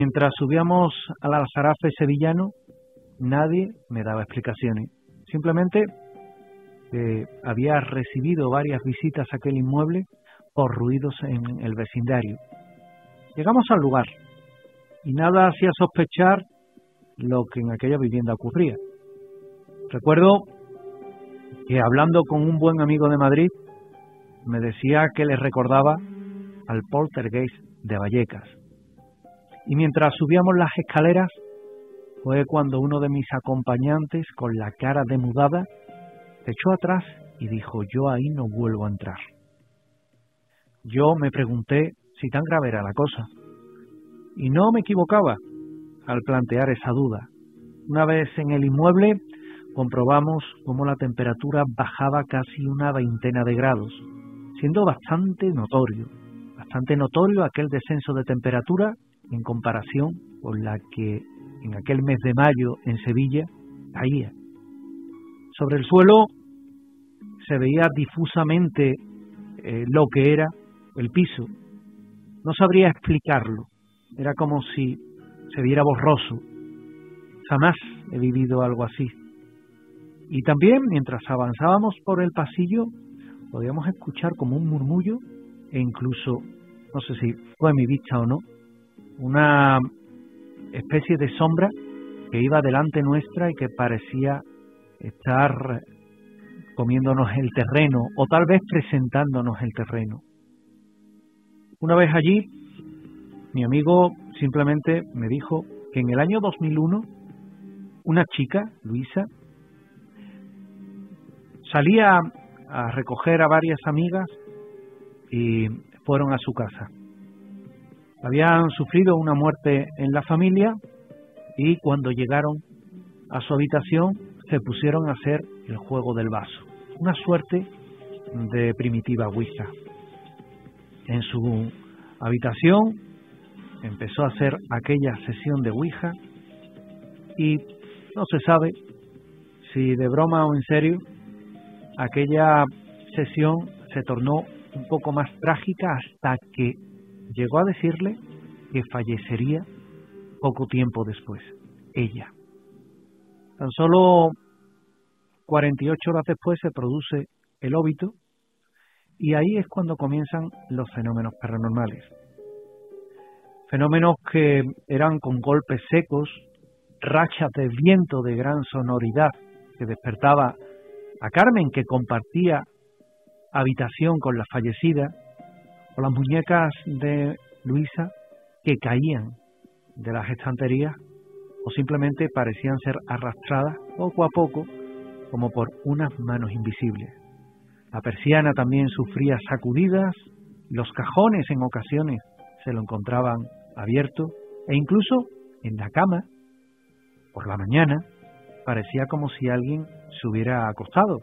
Mientras subíamos al Aljarafe sevillano, nadie me daba explicaciones. Simplemente había recibido varias visitas a aquel inmueble por ruidos en el vecindario. Llegamos al lugar y nada hacía sospechar lo que en aquella vivienda ocurría. Recuerdo que hablando con un buen amigo de Madrid, me decía que le recordaba al poltergeist de Vallecas. Y mientras subíamos las escaleras, fue cuando uno de mis acompañantes, con la cara demudada, se echó atrás y dijo: yo ahí no vuelvo a entrar. Yo me pregunté si tan grave era la cosa. Y no me equivocaba al plantear esa duda. Una vez en el inmueble, comprobamos cómo la temperatura bajaba casi una veintena de grados, siendo bastante notorio aquel descenso de temperatura en comparación con la que en aquel mes de mayo en Sevilla caía. Sobre el suelo se veía difusamente lo que era el piso. No sabría explicarlo, era como si se viera borroso. Jamás he vivido algo así. Y también, mientras avanzábamos por el pasillo, podíamos escuchar como un murmullo e incluso, no sé si fue mi vista o no, una especie de sombra que iba delante nuestra y que parecía estar comiéndonos el terreno o tal vez presentándonos el terreno. Una vez allí, mi amigo simplemente me dijo que en el año 2001 una chica, Luisa, salía a recoger a varias amigas y fueron a su casa. Habían sufrido una muerte en la familia y cuando llegaron a su habitación se pusieron a hacer el juego del vaso, una suerte de primitiva Ouija. En su habitación empezó a hacer aquella sesión de Ouija y no se sabe si de broma o en serio, aquella sesión se tornó un poco más trágica hasta que llegó a decirle que fallecería poco tiempo después, ella. Tan solo 48 horas después se produce el óbito y ahí es cuando comienzan los fenómenos paranormales. Fenómenos que eran con golpes secos, rachas de viento de gran sonoridad que despertaba a Carmen, que compartía habitación con la fallecida, o las muñecas de Luisa que caían de las estanterías o simplemente parecían ser arrastradas poco a poco como por unas manos invisibles. La persiana también sufría sacudidas, los cajones en ocasiones se lo encontraban abierto e incluso en la cama, por la mañana, parecía como si alguien se hubiera acostado.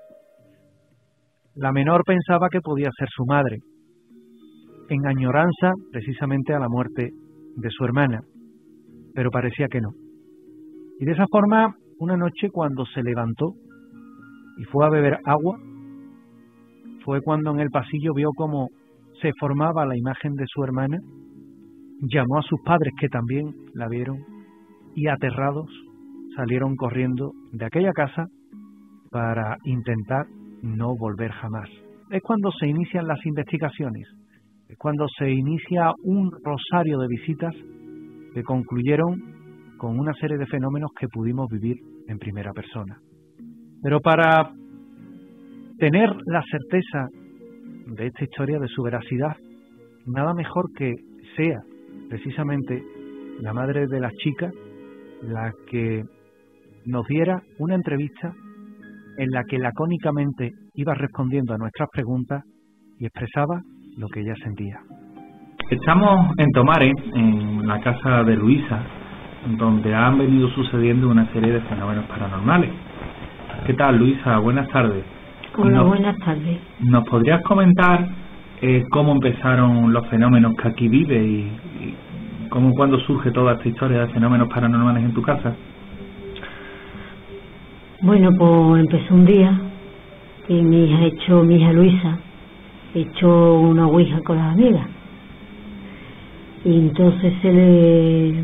La menor pensaba que podía ser su madre, en añoranza precisamente a la muerte de su hermana, pero parecía que no. Y de esa forma, una noche cuando se levantó y fue a beber agua, fue cuando en el pasillo vio cómo se formaba la imagen de su hermana, llamó a sus padres que también la vieron y aterrados salieron corriendo de aquella casa para intentar no volver jamás. Es cuando se inician las investigaciones, es cuando se inicia un rosario de visitas que concluyeron con una serie de fenómenos que pudimos vivir en primera persona. Pero para tener la certeza de esta historia, de su veracidad, nada mejor que sea precisamente la madre de las chicas la que nos diera una entrevista en la que lacónicamente iba respondiendo a nuestras preguntas y expresaba lo que ella sentía. Estamos en Tomares, en la casa de Luisa, donde han venido sucediendo una serie de fenómenos paranormales. ¿Qué tal, Luisa? Buenas tardes. Hola, buenas tardes. ¿Nos podrías comentar cómo empezaron los fenómenos que aquí vive y cuándo surge toda esta historia de fenómenos paranormales en tu casa? Bueno, pues empezó un día y mi hija Luisa echó una ouija con las amigas y entonces se le